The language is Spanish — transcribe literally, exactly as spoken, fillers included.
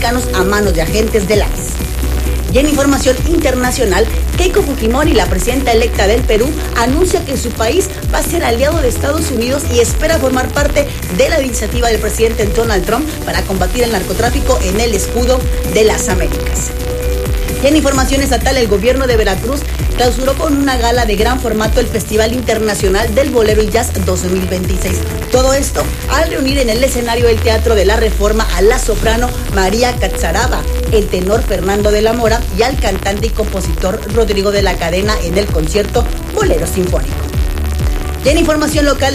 mexicanos a manos de agentes del I C E. Y en información internacional, Keiko Fujimori, la presidenta electa del Perú, anuncia que su país va a ser aliado de Estados Unidos y espera formar parte de la iniciativa del presidente Donald Trump para combatir el narcotráfico en el escudo de las Américas. Y en información estatal, el gobierno de Veracruz clausuró con una gala de gran formato el Festival Internacional del Bolero y Jazz dos mil veintiséis. Todo esto al reunir en el escenario del Teatro de la Reforma a la soprano María Catzaraba, el tenor Fernando de la Mora y al cantante y compositor Rodrigo de la Cadena en el concierto Bolero Sinfónico. Y en información local,